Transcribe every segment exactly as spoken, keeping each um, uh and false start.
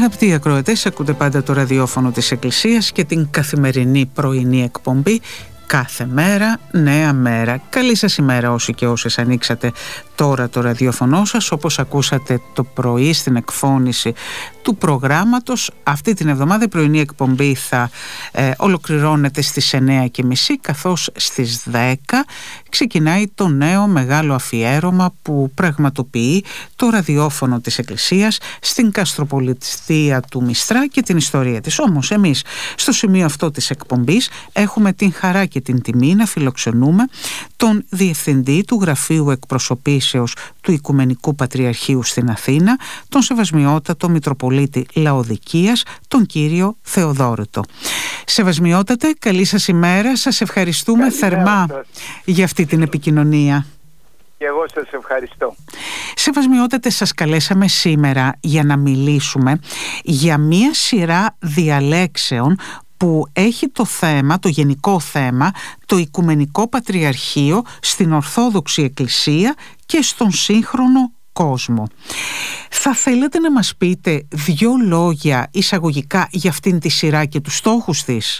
Αγαπητοί ακροατές, ακούτε πάντα το ραδιόφωνο της Εκκλησίας και την καθημερινή πρωινή εκπομπή «Κάθε μέρα, νέα μέρα». Καλή σας ημέρα όσοι και όσες ανοίξατε τώρα το ραδιόφωνο σας. Όπως ακούσατε το πρωί στην εκφώνηση του προγράμματος, αυτή την εβδομάδα η πρωινή εκπομπή θα ε, ολοκληρώνεται στις εννιά και μισή, καθώς στις δέκα ξεκινάει το νέο μεγάλο αφιέρωμα που πραγματοποιεί το ραδιόφωνο της Εκκλησίας στην Καστροπολιτεία του Μιστρά και την ιστορία της. Όμως εμείς στο σημείο αυτό της εκπομπής έχουμε την χαρά και την τιμή να φιλοξενούμε τον Διευθυντή του Γραφείου Εκπροσωπήσεως του Οικουμενικού Πατριαρχείου στην Αθήνα, τον Σεβασμιότατο Μητροπολίτη Λαοδικίας, τον κύριο Θεοδόρητο. Σεβασμιότατε, καλή σας ημέρα. Σας ευχαριστούμε καλή θερμά σας για αυτή την επικοινωνία. Και εγώ σας ευχαριστώ. Σεβασμιότατε, σας καλέσαμε σήμερα για να μιλήσουμε για μία σειρά διαλέξεων που έχει το θέμα, το γενικό θέμα, το Οικουμενικό Πατριαρχείο στην Ορθόδοξη Εκκλησία και στον σύγχρονο κόσμο. Θα θέλετε να μας πείτε δύο λόγια εισαγωγικά για αυτήν τη σειρά και τους στόχους της?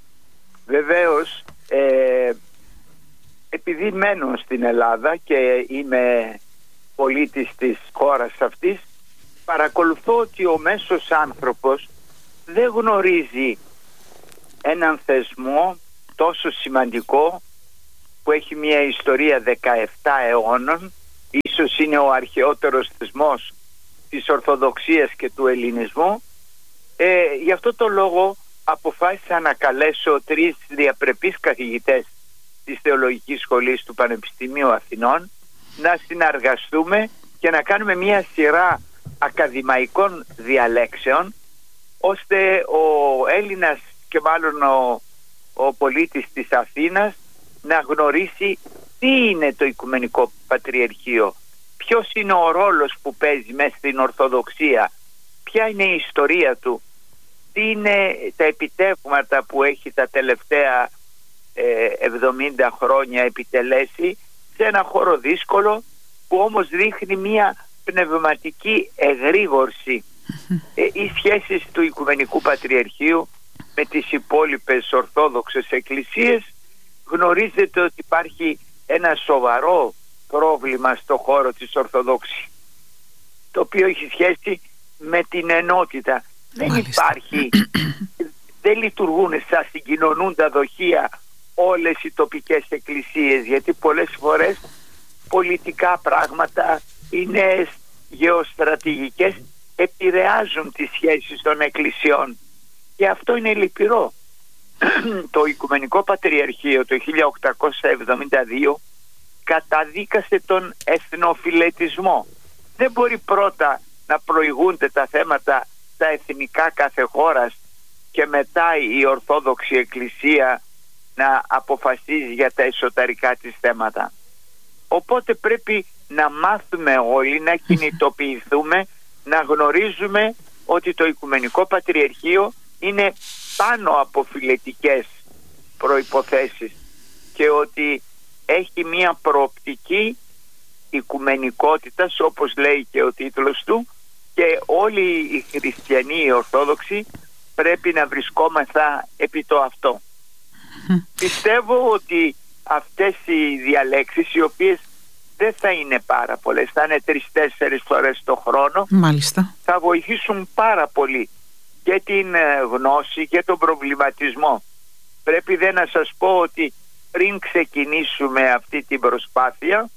Βεβαίως, ε, επειδή μένω στην Ελλάδα και είμαι πολίτης της χώρας αυτής, παρακολουθώ ότι ο μέσος άνθρωπος δεν γνωρίζει έναν θεσμό τόσο σημαντικό που έχει μια ιστορία δεκαεπτά αιώνων, ίσως είναι ο αρχαιότερος θεσμός της Ορθοδοξίας και του Ελληνισμού. Ε, γι' αυτό το λόγο αποφάσισα να καλέσω τρεις διαπρεπείς καθηγητές της Θεολογικής Σχολής του Πανεπιστημίου Αθηνών να συνεργαστούμε και να κάνουμε μια σειρά ακαδημαϊκών διαλέξεων, ώστε ο Έλληνας και μάλλον ο, ο πολίτης της Αθήνας να γνωρίσει τι είναι το Οικουμενικό Πατριαρχείο, ποιος είναι ο ρόλος που παίζει μέσα στην Ορθοδοξία, ποια είναι η ιστορία του, τι είναι τα επιτεύγματα που έχει τα τελευταία ε, εβδομήντα χρόνια επιτελέσει σε ένα χώρο δύσκολο που όμως δείχνει μια πνευματική εγρήγορση. Ε, οι σχέσεις του Οικουμενικού Πατριαρχείου με τις υπόλοιπες Ορθόδοξες εκκλησίες, γνωρίζετε ότι υπάρχει ένα σοβαρό πρόβλημα στο χώρο της Ορθοδόξης, το οποίο έχει σχέση με την ενότητα. Δεν υπάρχει, δεν λειτουργούν σαν συγκοινωνούντα δοχεία όλες οι τοπικές εκκλησίες, γιατί πολλές φορές πολιτικά πράγματα, οι νέες γεωστρατηγικές επηρεάζουν τις σχέσεις των εκκλησιών. Και αυτό είναι λυπηρό. Το Οικουμενικό Πατριαρχείο το χίλια οκτακόσια εβδομήντα δύο καταδίκασε τον εθνοφιλετισμό. Δεν μπορεί πρώτα να προηγούνται τα θέματα τα εθνικά κάθε χώρας και μετά η Ορθόδοξη Εκκλησία να αποφασίζει για τα εσωτερικά της θέματα. Οπότε πρέπει να μάθουμε όλοι, να κινητοποιηθούμε, να γνωρίζουμε ότι το Οικουμενικό Πατριαρχείο είναι πάνω από φιλετικές προϋποθέσεις και ότι έχει μια προοπτική οικουμενικότητας, όπως λέει και ο τίτλος του, και όλοι οι χριστιανοί, οι Ορθόδοξοι, πρέπει να βρισκόμεθα επί το αυτό. Mm. Πιστεύω ότι αυτές οι διαλέξεις, οι οποίες δεν θα είναι πάρα πολλές, θα είναι τρεις-τέσσερις φορές το χρόνο, μάλιστα, θα βοηθήσουν πάρα πολύ και την γνώση και τον προβληματισμό. Πρέπει δε να σας πω ότι πριν ξεκινήσουμε αυτή την προσπάθεια,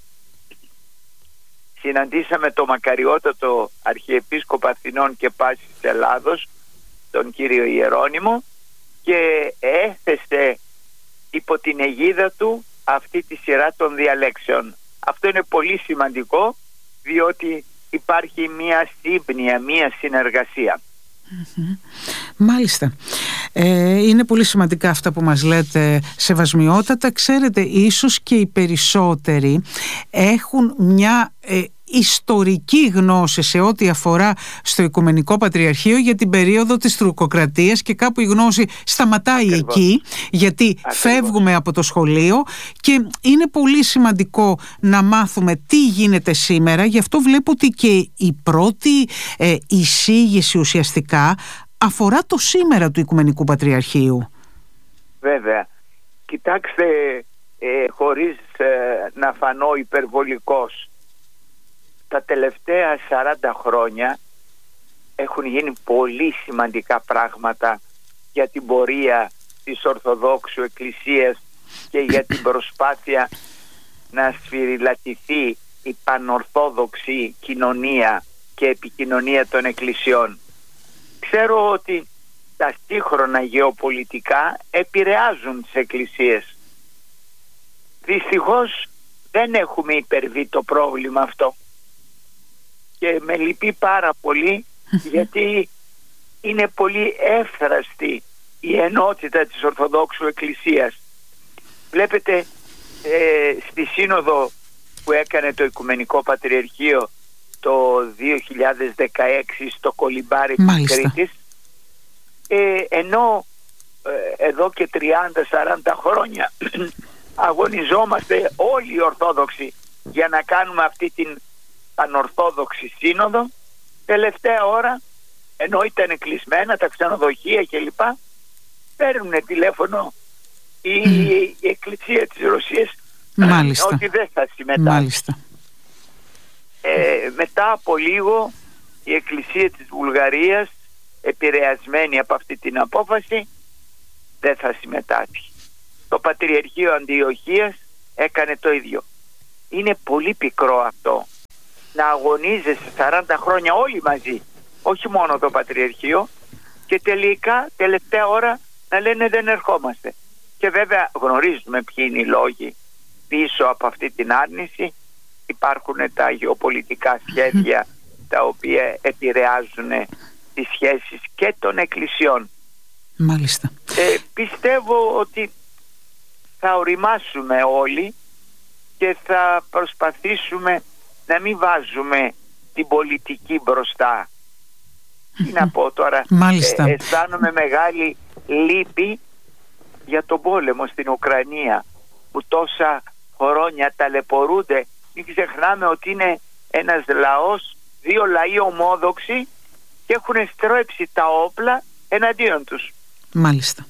συναντήσαμε το μακαριότατο Αρχιεπίσκοπο Αθηνών και Πάσης Ελλάδος, τον κύριο Ιερώνυμο, και έθεσε υπό την αιγίδα του αυτή τη σειρά των διαλέξεων. Αυτό είναι πολύ σημαντικό, διότι υπάρχει μία σύμπνοια, μία συνεργασία. Mm-hmm. Μάλιστα. Ε, είναι πολύ σημαντικά αυτά που μας λέτε, σεβασμιότατα. Ξέρετε, ίσως και οι περισσότεροι έχουν μια ε, ιστορική γνώση σε ό,τι αφορά στο Οικουμενικό Πατριαρχείο για την περίοδο της τουρκοκρατίας και κάπου η γνώση σταματάει Ακριβώς. εκεί, γιατί Ακριβώς. φεύγουμε από το σχολείο και είναι πολύ σημαντικό να μάθουμε τι γίνεται σήμερα. Γι' αυτό βλέπω ότι και η πρώτη ε, εισήγηση ουσιαστικά αφορά το σήμερα του Οικουμενικού Πατριαρχείου. Βέβαια. Κοιτάξτε, ε, χωρίς ε, να φανώ υπερβολικός, τα τελευταία σαράντα χρόνια έχουν γίνει πολύ σημαντικά πράγματα για την πορεία της Ορθοδόξου Εκκλησίας και για την προσπάθεια να σφυριλατηθεί η πανορθόδοξη κοινωνία και επικοινωνία των εκκλησιών. Ξέρω ότι τα σύγχρονα γεωπολιτικά επηρεάζουν τις εκκλησίες. Δυστυχώς δεν έχουμε υπερβεί το πρόβλημα αυτό και με λυπεί πάρα πολύ γιατί είναι πολύ εύθραστη η ενότητα της Ορθοδόξου Εκκλησίας. Βλέπετε ε, στη σύνοδο που έκανε το Οικουμενικό Πατριαρχείο το δύο χιλιάδες δεκαέξι στο Κολυμπάρι της Κρήτης, ε, ενώ ε, εδώ και τριάντα σαράντα χρόνια αγωνιζόμαστε όλοι οι Ορθόδοξοι για να κάνουμε αυτή την πανορθόδοξη σύνοδο, τελευταία ώρα, ενώ ήταν κλεισμένα τα ξενοδοχεία κλπ, παίρνουν τηλέφωνο η, η Εκκλησία της Ρωσίας Μάλιστα. ότι δεν θα συμμετάσχει. Μάλιστα. Ε, μετά από λίγο η Εκκλησία της Βουλγαρίας, επηρεασμένη από αυτή την απόφαση, δεν θα συμμετάσχει. Το Πατριαρχείο Αντιοχίας έκανε το ίδιο. Είναι πολύ πικρό αυτό να αγωνίζεσαι σαράντα χρόνια όλοι μαζί, όχι μόνο το Πατριαρχείο, και τελικά τελευταία ώρα να λένε δεν ερχόμαστε. Και βέβαια γνωρίζουμε ποιοι είναι οι λόγοι πίσω από αυτή την άρνηση. Υπάρχουν τα γεωπολιτικά σχέδια τα οποία επηρεάζουν τις σχέσεις και των εκκλησιών. Μάλιστα. Ε, πιστεύω ότι θα οριμάσουμε όλοι και θα προσπαθήσουμε να μην βάζουμε την πολιτική μπροστά. Τι να πω τώρα, Μάλιστα. Ε, αισθάνομαι μεγάλη λύπη για τον πόλεμο στην Ουκρανία που τόσα χρόνια ταλαιπωρούνται. Μην ξεχνάμε ότι είναι ένας λαός, δύο λαοί ομόδοξοι και έχουν στρέψει τα όπλα εναντίον τους. Μάλιστα.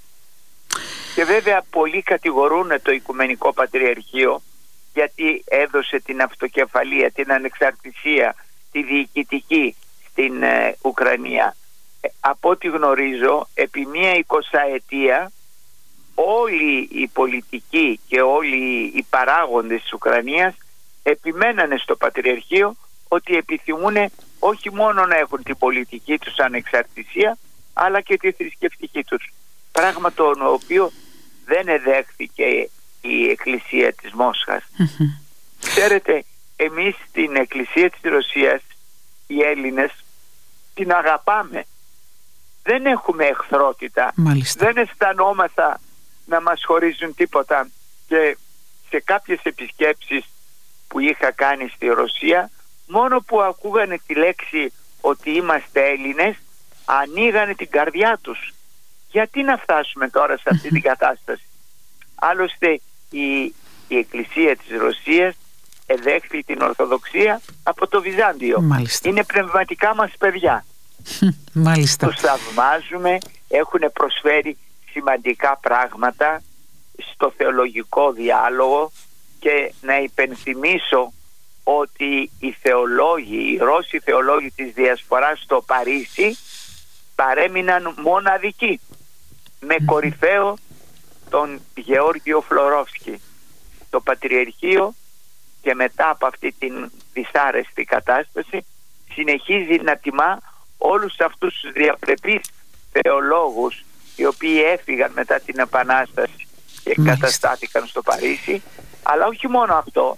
Και βέβαια πολλοί κατηγορούν το Οικουμενικό Πατριαρχείο γιατί έδωσε την αυτοκεφαλία, την ανεξαρτησία, τη διοικητική στην ε, Ουκρανία. Ε, από ό,τι γνωρίζω, επί μία εικοσαετία όλοι οι πολιτικοί και όλοι οι παράγοντες της Ουκρανίας επιμένανε στο Πατριαρχείο ότι επιθυμούν όχι μόνο να έχουν την πολιτική τους ανεξαρτησία αλλά και τη θρησκευτική τους. Πράγμα το οποίο δεν εδέχθηκε η Εκκλησία της Μόσχας. Mm-hmm. Ξέρετε, εμείς την Εκκλησία της Ρωσίας, οι Έλληνες, την αγαπάμε. Δεν έχουμε εχθρότητα. Μάλιστα. Δεν αισθανόμαστε να μας χωρίζουν τίποτα. Και σε κάποιες επισκέψεις που είχα κάνει στη Ρωσία, μόνο που ακούγανε τη λέξη ότι είμαστε Έλληνες, ανοίγανε την καρδιά τους. Γιατί να φτάσουμε τώρα σε αυτή την κατάσταση? Άλλωστε η, η Εκκλησία της Ρωσίας εδέχθη την Ορθοδοξία από το Βυζάντιο. Μάλιστα. Είναι πνευματικά μας παιδιά. Μάλιστα. Τους θαυμάζουμε, έχουν προσφέρει σημαντικά πράγματα στο θεολογικό διάλογο και να υπενθυμίσω ότι οι θεολόγοι, οι Ρώσοι θεολόγοι της Διασποράς στο Παρίσι παρέμειναν μοναδικοί με κορυφαίο τον Γεώργιο Φλωρόφσκι. Το Πατριαρχείο και μετά από αυτή την δυσάρεστη κατάσταση συνεχίζει να τιμά όλους αυτούς τους διαπρεπείς θεολόγους οι οποίοι έφυγαν μετά την Επανάσταση και καταστάθηκαν στο Παρίσι. Αλλά όχι μόνο αυτό,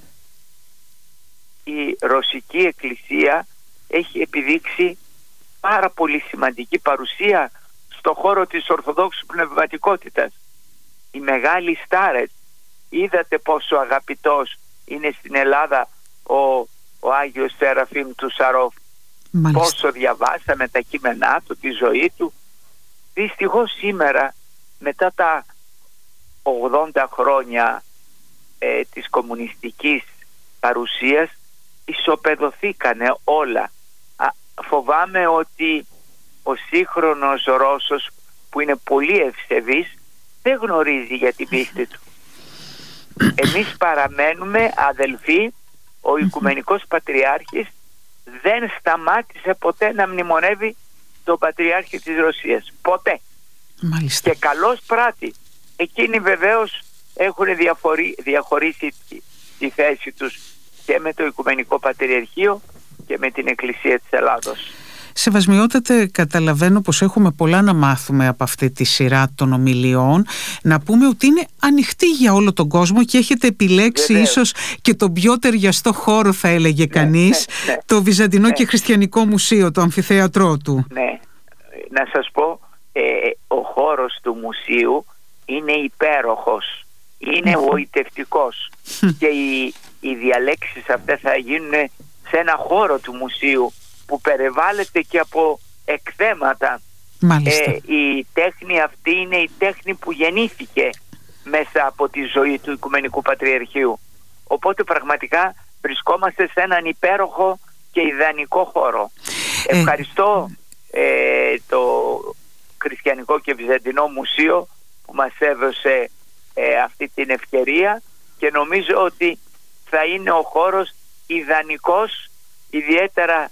η Ρωσική Εκκλησία έχει επιδείξει πάρα πολύ σημαντική παρουσία στο χώρο της Ορθοδόξου πνευματικότητας. Οι μεγάλοι στάρες, είδατε πόσο αγαπητός είναι στην Ελλάδα ο ο Άγιος Σεραφείμ του Σαρόφ. Μάλιστα. Πόσο διαβάσαμε τα κείμενά του, τη ζωή του. Δυστυχώς σήμερα, μετά τα ογδόντα χρόνια ε, της κομμουνιστικής παρουσίας, ισοπεδωθήκανε όλα. Α, φοβάμαι ότι ο σύγχρονος Ρώσος, που είναι πολύ ευσεβής, δεν γνωρίζει για την πίστη του. Εμείς παραμένουμε αδελφοί. Ο Οικουμενικός Πατριάρχης δεν σταμάτησε ποτέ να μνημονεύει τον Πατριάρχη της Ρωσίας. Ποτέ. Μάλιστα. Και καλώς πράττει. Εκείνοι βεβαίως έχουν διαφορεί, διαχωρίσει τη, τη θέση τους και με το Οικουμενικό Πατριαρχείο και με την Εκκλησία της Ελλάδος. Σεβασμιότατε, καταλαβαίνω πως έχουμε πολλά να μάθουμε από αυτή τη σειρά των ομιλιών. Να πούμε ότι είναι ανοιχτή για όλο τον κόσμο και έχετε επιλέξει Βεβαίως. ίσως και τον πιο ταιριαστό χώρο, θα έλεγε ναι, κανείς, ναι, ναι. το Βυζαντινό ναι. και Χριστιανικό Μουσείο, το αμφιθέατρό του. Ναι, να σας πω, ε, ο χώρος του μουσείου είναι υπέροχος, είναι γοητευτικός και οι, οι διαλέξεις αυτές θα γίνουν σε ένα χώρο του μουσείου που περιβάλλεται και από εκθέματα. Ε, η τέχνη αυτή είναι η τέχνη που γεννήθηκε μέσα από τη ζωή του Οικουμενικού Πατριαρχείου. Οπότε πραγματικά βρισκόμαστε σε έναν υπέροχο και ιδανικό χώρο. Ε, Ευχαριστώ ε, το Χριστιανικό και Βυζαντινό Μουσείο που μας έδωσε ε, αυτή την ευκαιρία, και νομίζω ότι θα είναι ο χώρος ιδανικός, ιδιαίτερα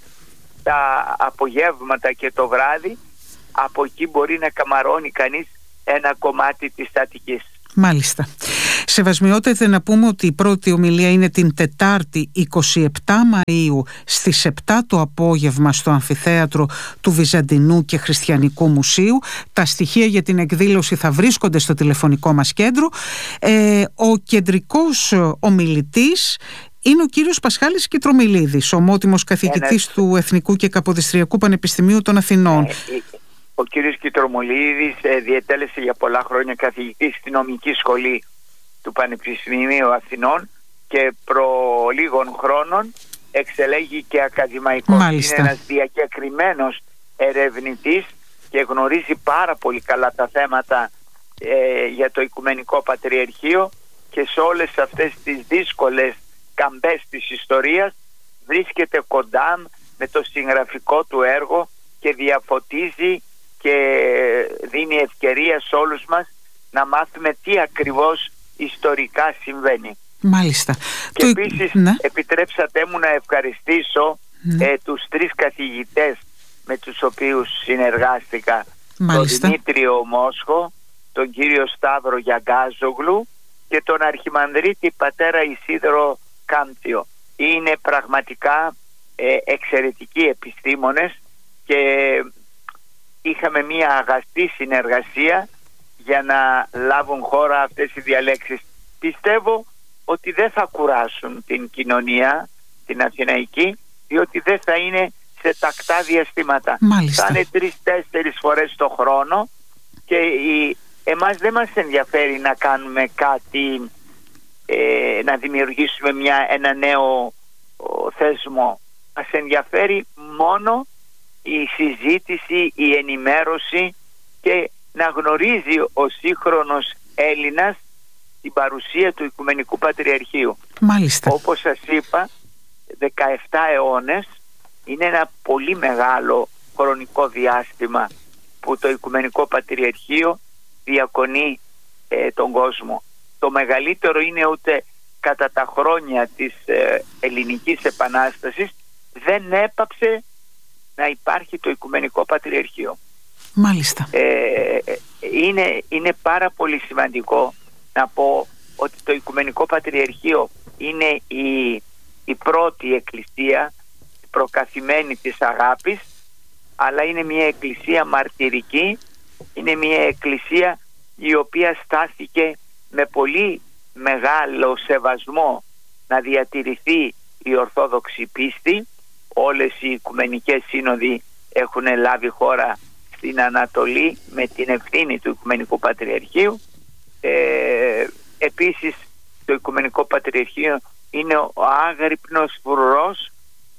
τα απογεύματα και το βράδυ. Από εκεί μπορεί να καμαρώνει κανείς ένα κομμάτι της Αττικής. Μάλιστα. Σεβασμιότατε, να πούμε ότι η πρώτη ομιλία είναι την Τετάρτη εικοστή εβδόμη Μαΐου στις επτά το απόγευμα στο αμφιθέατρο του Βυζαντινού και Χριστιανικού Μουσείου. Τα στοιχεία για την εκδήλωση θα βρίσκονται στο τηλεφωνικό μας κέντρο. Ε, ο κεντρικός ομιλητής είναι ο κύριος Πασχάλης Κιτρομιλίδης, ομότιμος καθηγητής Ένας... του Εθνικού και Καποδιστριακού Πανεπιστημίου των Αθηνών. Ε, ο κύριος Κιτρομιλίδης ε, διετέλεσε για πολλά χρόνια καθηγητής στη νομική σχολή του Πανεπιστημίου Αθηνών και προ λίγων χρόνων εξελέγει και ακαδημαϊκός. Μάλιστα. Είναι ένας διακεκριμένος ερευνητής και γνωρίζει πάρα πολύ καλά τα θέματα ε, για το Οικουμενικό Πατριαρχείο, και σε όλες αυτές τις δύσκολες καμπές της ιστορίας βρίσκεται κοντά με το συγγραφικό του έργο και διαφωτίζει και δίνει ευκαιρία σε όλους μας να μάθουμε τι ακριβώς ιστορικά συμβαίνει. Μάλιστα. Και το... επίσης ναι. επιτρέψατε μου να ευχαριστήσω ναι. ε, τους τρεις καθηγητές με τους οποίους συνεργάστηκα. Μάλιστα. Τον Δημήτριο Μόσχο, τον κύριο Σταύρο Γιαγκάζογλου και τον Αρχιμανδρίτη πατέρα Ισίδωρο Κάμπτιο. Είναι πραγματικά ε, εξαιρετικοί επιστήμονες και είχαμε μια αγαστή συνεργασία για να λάβουν χώρα αυτές οι διαλέξεις. Πιστεύω ότι δεν θα κουράσουν την κοινωνία, την αθηναϊκή, διότι δεν θα είναι σε τακτά διαστήματα. Μάλιστα. Θα είναι τρεις-τέσσερις φορές το χρόνο και η, εμάς δεν μας ενδιαφέρει να κάνουμε κάτι, ε, να δημιουργήσουμε μια, ένα νέο ο, θεσμό. Μας ενδιαφέρει μόνο η συζήτηση, η ενημέρωση και να γνωρίζει ο σύγχρονος Έλληνας την παρουσία του Οικουμενικού Πατριαρχείου. Μάλιστα. Όπως σας είπα, δεκαεπτά αιώνες είναι ένα πολύ μεγάλο χρονικό διάστημα που το Οικουμενικό Πατριαρχείο διακονεί ε, τον κόσμο. Το μεγαλύτερο είναι ούτε κατά τα χρόνια της ε, Ελληνικής Επανάστασης δεν έπαψε να υπάρχει το Οικουμενικό Πατριαρχείο. Μάλιστα. Ε, είναι, είναι πάρα πολύ σημαντικό να πω ότι το Οικουμενικό Πατριαρχείο είναι η, η πρώτη εκκλησία προκαθημένη της αγάπης, αλλά είναι μια εκκλησία μαρτυρική, είναι μια εκκλησία η οποία στάθηκε με πολύ μεγάλο σεβασμό να διατηρηθεί η Ορθόδοξη πίστη. Όλες οι Οικουμενικές Σύνοδοι έχουν λάβει χώρα στην Ανατολή με την ευθύνη του Οικουμενικού Πατριαρχείου. Ε, επίσης το Οικουμενικό Πατριαρχείο είναι ο άγρυπνος φρουρός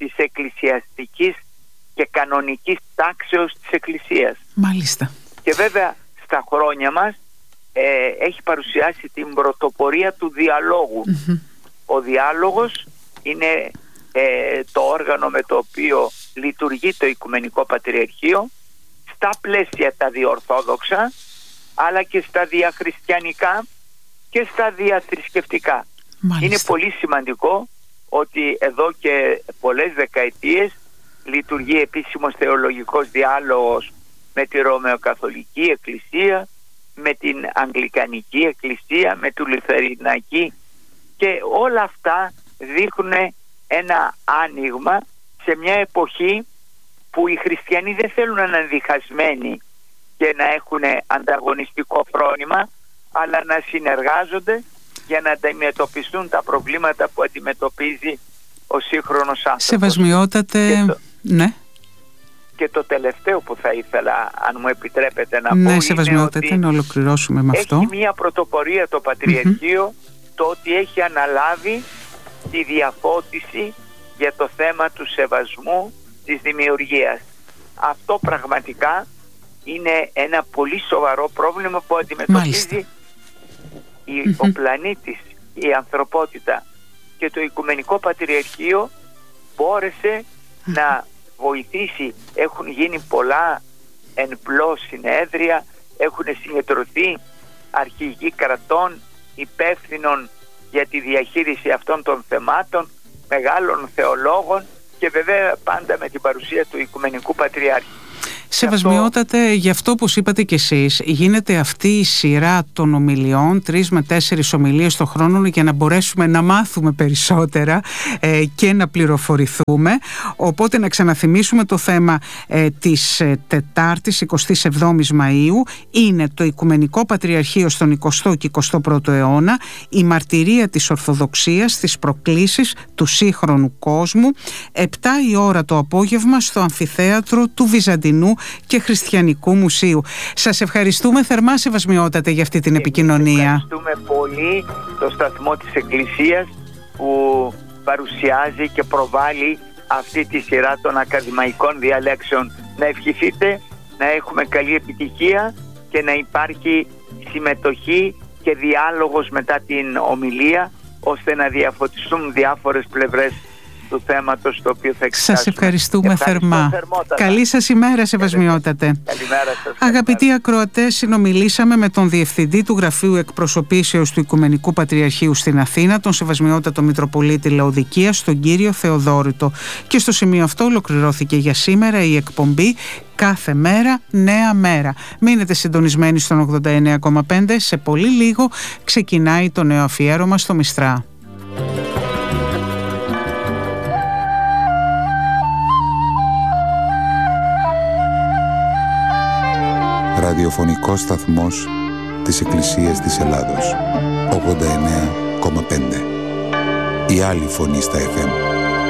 της εκκλησιαστικής και κανονικής τάξεως της Εκκλησίας. Μάλιστα. Και βέβαια στα χρόνια μας ε, έχει παρουσιάσει την πρωτοπορία του διαλόγου. Mm-hmm. Ο διάλογος είναι ε, το όργανο με το οποίο λειτουργεί το Οικουμενικό Πατριαρχείο στα πλαίσια τα διορθόδοξα, αλλά και στα διαχριστιανικά και στα διαθρησκευτικά. Μάλιστα. Είναι πολύ σημαντικό ότι εδώ και πολλές δεκαετίες λειτουργεί επίσημος θεολογικός διάλογος με τη Ρωμαιοκαθολική Εκκλησία, με την Αγγλικανική Εκκλησία, με τη Λουθερινική, και όλα αυτά δείχνουν ένα άνοιγμα σε μια εποχή που οι χριστιανοί δεν θέλουν να είναι διχασμένοι και να έχουν ανταγωνιστικό φρόνημα, αλλά να συνεργάζονται για να αντιμετωπιστούν τα προβλήματα που αντιμετωπίζει ο σύγχρονος άνθρωπος. Σεβασμιότατε, και το, ναι. Και το τελευταίο που θα ήθελα, αν μου επιτρέπετε να ναι, πω, σεβασμιότατε, είναι ότι να ολοκληρώσουμε με αυτό. Έχει μια πρωτοπορία το Πατριαρχείο, mm-hmm. το ότι έχει αναλάβει τη διαφώτιση για το θέμα του σεβασμού της δημιουργίας. Αυτό πραγματικά είναι ένα πολύ σοβαρό πρόβλημα που αντιμετωπίζει η, mm-hmm. ο πλανήτης, η ανθρωπότητα, και το Οικουμενικό Πατριαρχείο μπόρεσε mm-hmm. να βοηθήσει. Έχουν γίνει πολλά εν πλώ συνέδρια, έχουν συγκεντρωθεί αρχηγοί κρατών υπεύθυνων για τη διαχείριση αυτών των θεμάτων, μεγάλων θεολόγων, και βέβαια πάντα με την παρουσία του Οικουμενικού Πατριάρχη. Σεβασμιότατε, γι' αυτό όπως είπατε κι εσείς, γίνεται αυτή η σειρά των ομιλιών, τρεις με τέσσερις ομιλίες το χρόνο, για να μπορέσουμε να μάθουμε περισσότερα ε, και να πληροφορηθούμε. Οπότε να ξαναθυμίσουμε το θέμα ε, της ε, Τετάρτης, εικοστή εβδόμη Μαΐου, είναι το Οικουμενικό Πατριαρχείο στον εικοστό και εικοστό πρώτο αιώνα, η μαρτυρία της Ορθοδοξίας στις προκλήσεις του σύγχρονου κόσμου, επτά η ώρα το απόγευμα στο Αμφιθέατρο του Βυζαντινού και Χριστιανικού Μουσείου. Σας ευχαριστούμε θερμά, Σεβασμιότατε, για αυτή την Εμείς επικοινωνία. Ευχαριστούμε πολύ το σταθμό της Εκκλησίας που παρουσιάζει και προβάλλει αυτή τη σειρά των ακαδημαϊκών διαλέξεων. Να ευχηθείτε να έχουμε καλή επιτυχία και να υπάρχει συμμετοχή και διάλογος μετά την ομιλία, ώστε να διαφωτιστούν διάφορες πλευρές του θέματος το οποίο θα εξετάσουμε. Σας ευχαριστούμε θερμά. Θερμότατα. Καλή σας ημέρα, Σεβασμιότατε. Καλημέρα σας. Αγαπητοί ακροατές, συνομιλήσαμε με τον Διευθυντή του Γραφείου Εκπροσωπήσεως του Οικουμενικού Πατριαρχείου στην Αθήνα, τον Σεβασμιότατο Μητροπολίτη Λαοδικίας, τον κύριο Θεοδόρητο. Και στο σημείο αυτό ολοκληρώθηκε για σήμερα η εκπομπή Κάθε Μέρα Νέα Μέρα. Μείνετε συντονισμένοι στον ογδόντα εννέα κόμμα πέντε. Σε πολύ λίγο ξεκινάει το νέο αφιέρωμα στο Μιστρά. Ραδιοφωνικός σταθμός της Εκκλησίας της Ελλάδος, ογδόντα εννέα κόμμα πέντε. Η άλλη φωνή στα εφ εμ.